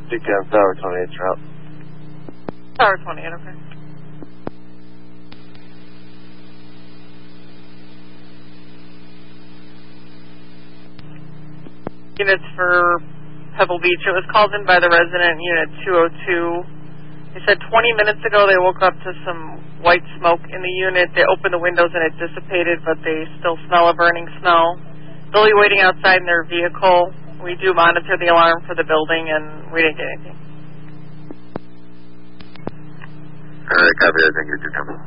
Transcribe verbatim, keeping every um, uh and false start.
Decam Tower twenty-eight route. Tower twenty-eight, okay. Units for Pebble Beach. It was called in by the resident, Unit two oh two. They said twenty minutes ago they woke up to some white smoke in the unit. They opened the windows and it dissipated, but they still smell a burning smell. Billy waiting outside in their vehicle. We do monitor the alarm for the building, and we didn't get anything. All right, copy that. Thank you.